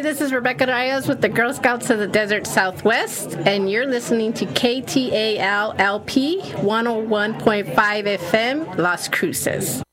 Hi, this is Rebecca Reyes with the Girl Scouts of the Desert Southwest, and you're listening to KTAL-LP 101.5 FM, Las Cruces.